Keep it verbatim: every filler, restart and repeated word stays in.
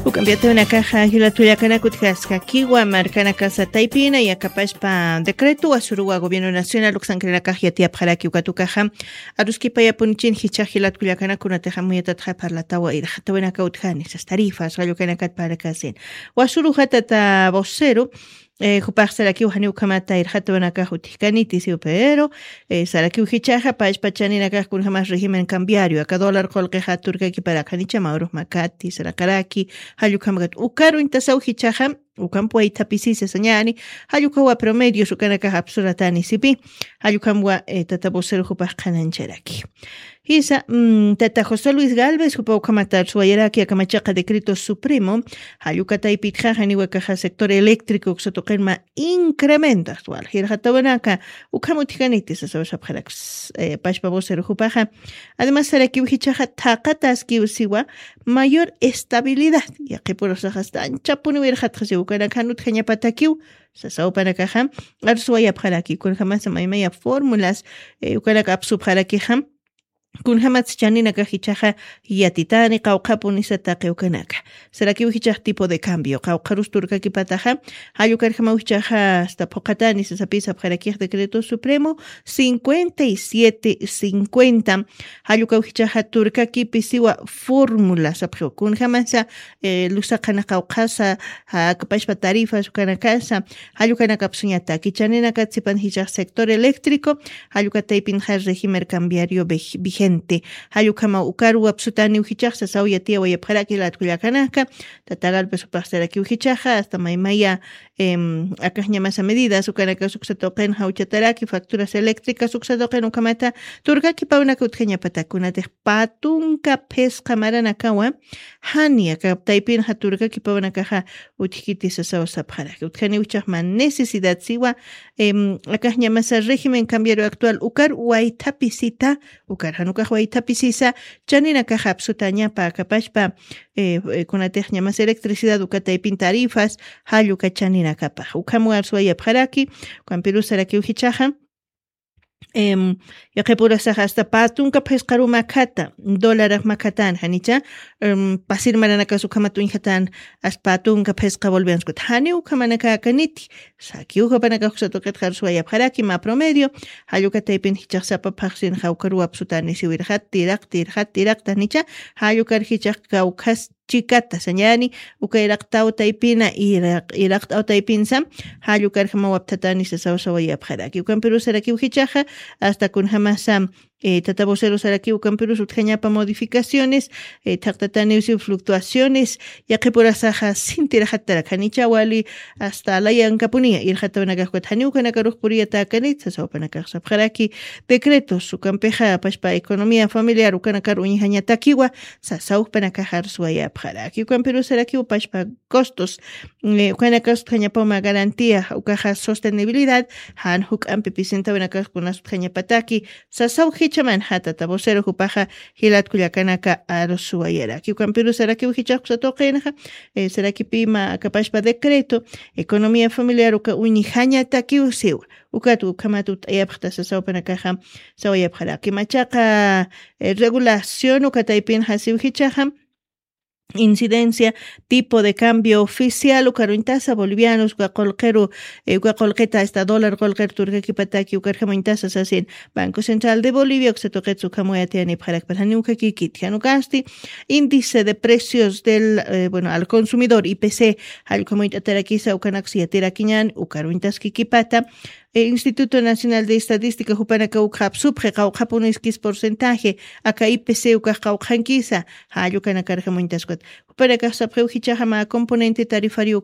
Cambiate una caja la tuya cana kutkaska kiwa marcana casa taipina y acapaspa decreto a surua gobierno nacional luxancre la caja tia para que ukatu caja aruski paya punchin hichaji la tuya cana kuna teja muy tatra para la tawa ir hatawena kautkani esas tarifas gallo cana cat para casen wasuru hatata vocero eh kupar saraki uhani ukamata ir hatawena kahutikani tisi pero eh saraki uhichaja pais pachani na kun jamás régimen cambiario acá dólar kolqeja turca ki para kanicha mauro makati sarakaraki hayukamagat ukaru intasau hichaja ukampo itapisi señani hayukawa promedio sukanaka absuratani sipi hayukamwa eh, tatabosero kupar kanancheraki Isa, mm, tata José Luis Galvez, kupau kamatar suayaraki akamachaqa decreto supremo, hayukata ipitja haniwakaja sector eléctrico xotoqenma incrementa actual. Hirjatawanaka ukamutiganitis asawasapjarax eh, pashpa vocero jupaja. Además, saraki uhichaja taqatas kiusiwa mayor estabilidad. Ya que por los hasta anchapuni wirjatjasi ukanakanut jañapatakiu, sasaupanakaja, arsuayapjaraki, kun jamás maimaya fórmulas, eh, ukanaka absubjarakijam. Kun hamats chanina kahichaja yatitani qawqapuni sataqi ukanaka. Seraki uhichaj tipo de cambio. Qawqarus turka kipataja. Hayukar hama uhichaja hasta pokatani sasapisa pjarakij decreto supremo cincuenta y siete cincuenta. Hayuka uhichaja turka kipisiwa fórmula sapjo. Kun hamasa eh, lusaqana qawqasa kapashpa tarifas ukanakasa. Hayukana kapsuñata. Kichanina katsipan hichaj sector eléctrico. Hayuka taipinja régimen cambiario vigente. Hayukama ukaru absutani uhichaja sauya tia waya paraki la tuyakanaka tatagal peso pasaraki uhichaja hasta maimaya em akahnya masa medidas ukanaka suksatoqen hauchataraki facturas eléctricas suksatoqen ukamata turkaki pauna kutkenya patakuna de patunka pesca maranakawa hani akaptaipin haturkaki pauna kaja utkiti sasaw sapharaki utkani uchahma necesidad siwa em akahnya masa régimen cambiario actual ukar waitapisita ukar hanuka waitapisisa chanina kaja absutaña pa kapashpa eh, eh, con la técnica más electricidad ukata y tarifas hayuka chanina kapa ukamu arsuaya pharaki con Perú saraki uhichaja em ya que por esa hasta patunka pescaru makata dólares makatan hanicha um, pasir maranaka su kama tuinjatan as patunka pesca volvian skut hani ukamanaka kaniti saki ukapanaka xatoket harsuaya pharaki ma promedio hayuka taipin hichak sapa paksin haukaru absutani siwirhat tirak tirhat tirak tanicha hayuka hichak kaukas chikata señani ukairaqtau taipina iraqtau taipinsa hayukar hama waptatani sasawsawaya pharaki ukan Perú saraki uhichaja hasta kun hamasa eh, tatabocero saraki ukan Perú sutjañapa modificaciones eh, taqtatani usi fluctuaciones ya que por asaja sin tirahatara kanicha wali hasta la yankapunia irjatawanakajkuat hani ukanakaruj puriyata kanit sasawpanakajsa pharaki decretos ukanpeja pashpa economía familiar ukanakar uñihañatakiwa sasawpanakajar suaya pharaki ukan Perú saraki upashpa costos eh, ukanakajas tjañapama garantía ukaja sostenibilidad han huk ampipicenta wanakajas kunas tjañapataki sasaw hichaman hata tabocero hupaja hilat kuyakanaka arosuayera ukan Perú saraki uhichaq satoqenaja eh, saraki pima kapashpa decreto economía familiar uka uñihañataki usiwa ukatu kamatut ayapta sasawpanakaja sawayapharaki machaqa eh, regulación ukataipin hasi uhichaja incidencia tipo de cambio oficial ukaruintasa bolivianos ukakolqeru eh, ukakolqeta esta dólar kolqer turkaki pataki ukarjamointasa sasin Banco Central de Bolivia uksatoqetsu kamoyatiani pharak parhani ukakikit hanukasti índice de precios del eh, bueno al consumidor I P C halkomoitaterakisa ukanaksiatirakiñan ukaruintaski kipata El Instituto Nacional de Estadística Jupanaka ukhap supre qawqapunisquis porcentaje aka I P C ukah qawqankisa hayukanakarjamointasquat Jupanaka sapre uhichajama componente tarifario